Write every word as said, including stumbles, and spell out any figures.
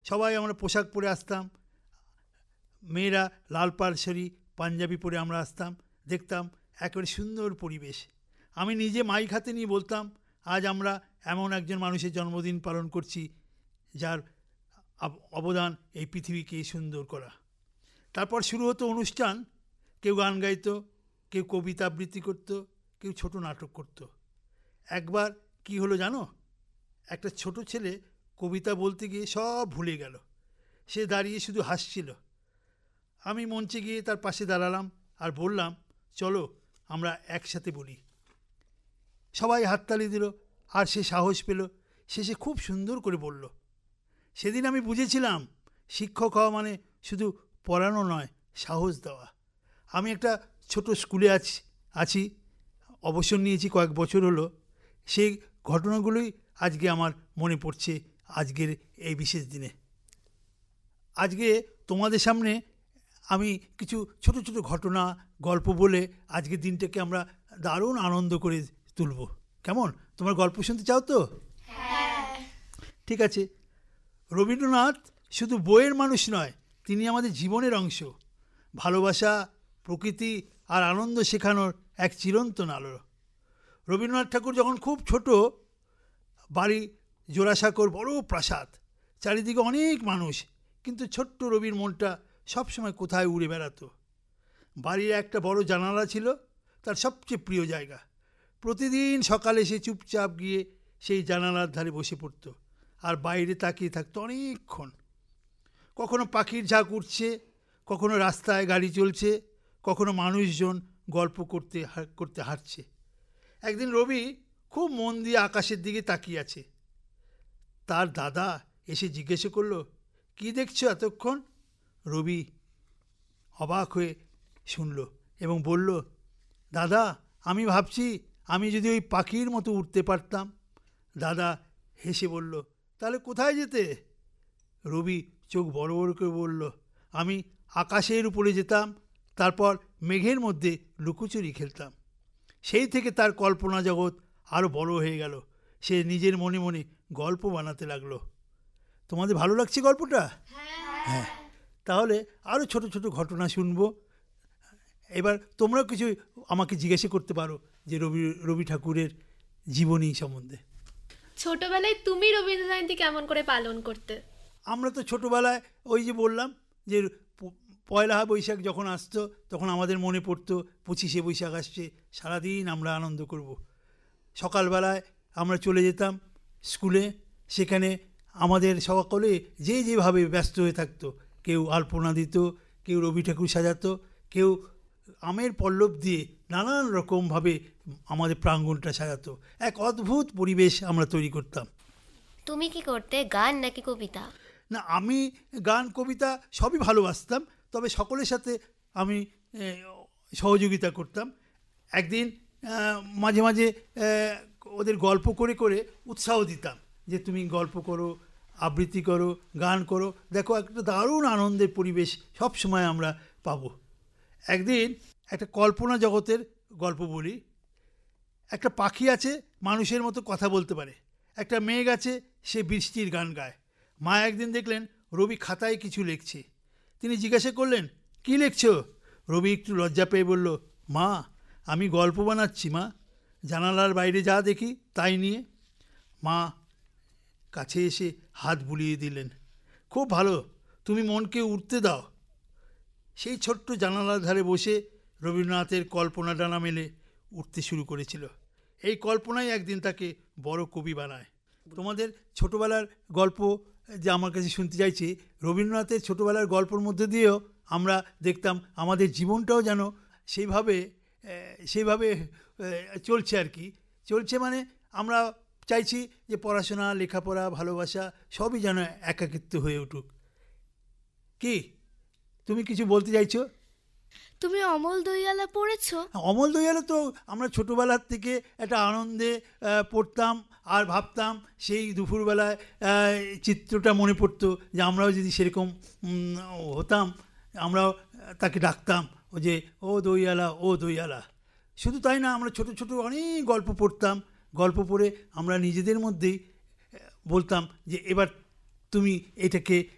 সবাই আমরা পোশাক পরে আসতাম, মেয়েরা লাল পাড় শাড়ি পাঞ্জাবি পরে আমরা আসতাম, দেখতাম একেবারে সুন্দর পরিবেশ। আমি নিজে মাইক হাতে নিয়ে বলতাম, আজ আমরা এমন একজন মানুষের জন্মদিন পালন করছি যার অবদান এই পৃথিবীকে সুন্দর করা। তারপর শুরু হতো অনুষ্ঠান, কেউ গান গাইতো, কেউ কবিতা আবৃত্তি করতো, কেউ ছোট নাটক করতো। একবার কি হলো জানো, একটা ছোট ছেলে কবিতা বলতে গিয়ে সব ভুলে গেল। সে দাঁড়িয়ে শুধু হাসছিল। আমি মঞ্চে গিয়ে তার পাশে দাঁড়ালাম আর বললাম, চলো আমরা একসাথে বলি। সবাই হাততালি দিল আর সে সাহস পেল। শেষে খুব সুন্দর করে বলল। সেদিন আমি বুঝেছিলাম শিক্ষক হওয়া মানে শুধু পড়ানো নয়, সাহস দেওয়া। আমি একটা ছোট স্কুলে আছি আছি অবসর নিয়েছি কয়েক বছর হলো। সেই ঘটনাগুলোই আজকে আমার মনে পড়ছে আজকের এই বিশেষ দিনে। আজকে তোমাদের সামনে আমি কিছু ছোট ছোট ঘটনা গল্প বলে আজকের দিনটাকে আমরা দারুণ আনন্দ করে তুলব। কেমন, তোমার গল্প শুনতে চাও তো? হ্যাঁ। ঠিক আছে। রবীন্দ্রনাথ শুধু বইয়ের মানুষ নয়, তিনি আমাদের জীবনের অংশ। ভালোবাসা, প্রকৃতি আর আনন্দ শেখানোর এক চিরন্তন আলো। রবীন্দ্রনাথ ঠাকুর যখন খুব ছোট, বাড়ি জোড়াসাঁকোর বড় প্রাসাদ, চারিদিকে অনেক মানুষ, কিন্তু ছোট্ট রবির মনটা সবসময় কোথায় উড়ে বেড়াতো। বাড়ির একটা বড় জানালা ছিল তার সবচেয়ে প্রিয় জায়গা। প্রতিদিন সকালে সে চুপচাপ গিয়ে সেই জানালার ধারে বসে পড়ত আর বাইরে তাকিয়ে থাকতো অনেকক্ষণ। কখনো পাখির ঝাঁক উঠছে, কখনো রাস্তায় গাড়ি চলছে, কখনো মানুষজন গল্প করতে করতে হাঁটছে। একদিন রবি খুব মন দিয়ে আকাশের দিকে তাকিয়ে আছে। তার দাদা এসে জিজ্ঞেস করলো, কি দেখছো এতক্ষণ? রবি অবাক হয়ে শুনল এবং বলল, দাদা আমি ভাবছি আমি যদি ওই পাখির মতো উঠতে পারতাম। দাদা হেসে বলল, তাহলে কোথায় যেতে? রবি চোখ বড় বড় করে বলল, আমি আকাশের উপরে যেতাম, তারপর মেঘের মধ্যে লুকোচুরি খেলতাম। সেই থেকে তার কল্পনা জগৎ আরও বড় হয়ে গেল। সে নিজের মনে মনে গল্প বানাতে লাগলো। তোমাদের ভালো লাগছে গল্পটা? হ্যাঁ। তাহলে আরও ছোট ছোট ঘটনা শুনবো। এবার তোমরা কিছু আমাকে জিজ্ঞাসা করতে পারো যে রবি রবি ঠাকুরের জীবনী সম্বন্ধে। ছোটবেলায় তুমি রবীন্দ্র জয়ন্তী কেমন করে পালন করতে? আমরা তো ছোটোবেলায় ওই যে বললাম যে পয়লা বৈশাখ যখন আসতো তখন আমাদের মনে পড়তো পঁচিশে বৈশাখ আসছে, সারাদিন আমরা আনন্দ করব। সকালবেলায় আমরা চলে যেতাম স্কুলে, সেখানে আমাদের সকলে যে যেভাবে ব্যস্ত হয়ে থাকতো, কেউ আলপনা দিত, কেউ রবি ঠাকুর সাজাতো, কেউ আমের পল্লব দিয়ে নানান রকমভাবে আমাদের প্রাঙ্গণটা সাজাতো। এক অদ্ভুত পরিবেশ আমরা তৈরি করতাম। তুমি কি করতে, গান নাকি কবিতা? না, আমি গান কবিতা সবই ভালোবাসতাম, তবে সকলের সাথে আমি সহযোগিতা করতাম। একদিন মাঝে মাঝে ওদের গল্প করে করে উৎসাহ দিতাম যে তুমি গল্প করো, আবৃত্তি করো, গান করো, দেখো একটা দারুণ আনন্দের পরিবেশ সব সময় আমরা পাবো। একদিন একটা কল্পনা জগতের গল্প বলি। একটা পাখি আছে, মানুষের মতো কথা বলতে পারে। একটা মেঘ আছে, সে বৃষ্টির গান গায়। মা একদিন দেখলেন রবি খাতায় কিছু লিখছে। তিনি জিজ্ঞাসা করলেন, কি লিখছো? রবি একটু লজ্জা পেয়ে বলল, মা আমি গল্প বানাচ্ছি মা, জানালার বাইরে যা দেখি তাই নিয়ে। মা কাছে এসে হাত বুলিয়ে দিলেন, খুব ভালো, তুমি মনকে উঠতে দাও। সেই ছোট্ট জানালার ধারে বসে রবীন্দ্রনাথের কল্পনা ডানা মেলে উঠতে শুরু করেছিল। এই কল্পনাই একদিন তাকে বড় কবি বানায়। তোমাদের ছোটোবেলার গল্প যে আমার কাছে শুনতে চাইছি, রবীন্দ্রনাথের ছোটোবেলার গল্পের মধ্যে দিয়েও আমরা দেখতাম আমাদের জীবনটাও যেন সেইভাবে সেইভাবে চলছে আর কি। চলছে মানে আমরা চাইছি যে পড়াশোনা, লেখাপড়া, ভালোবাসা সবই যেন একাকিত্ব হয়ে উঠুক। কি তুমি কিছু বলতে চাইছো? তুমি অমল দইয়ালা পড়েছো? অমল দইয়ালা তো আমরা ছোটোবেলার থেকে একটা আনন্দে পড়তাম আর ভাবতাম, সেই দুপুরবেলায় চিত্রটা মনে পড়তো যে আমরাও যদি সেরকম হতাম, আমরাও তাকে ডাকতাম ও যে ও দইয়ালা, ও দইয়ালা। শুধু তাই না, আমরা ছোট ছোট অনেক গল্প পড়তাম। গল্প পড়ে আমরা নিজেদের মধ্যেই বলতাম যে এবার তুমি এটাকে